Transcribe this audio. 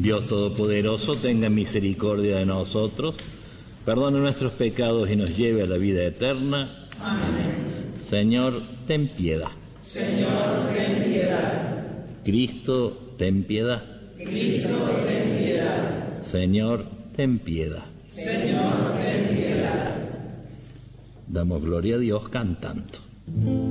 Dios Todopoderoso, tenga misericordia de nosotros, perdone nuestros pecados y nos lleve a la vida eterna. Amén. Señor, ten piedad. Señor, ten piedad. Cristo, ten piedad. Cristo, ten piedad. Señor, ten piedad. Señor, ten piedad. Damos gloria a Dios cantando.